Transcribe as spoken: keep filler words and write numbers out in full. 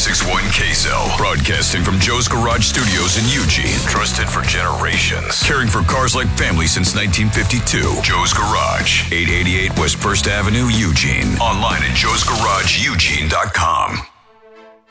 six one K-Cell. Broadcasting from Joe's Garage Studios in Eugene. Trusted for generations. Caring for cars like family since nineteen fifty-two. Joe's Garage. eight eighty-eight West First Avenue, Eugene. Online at joes garage eugene dot com.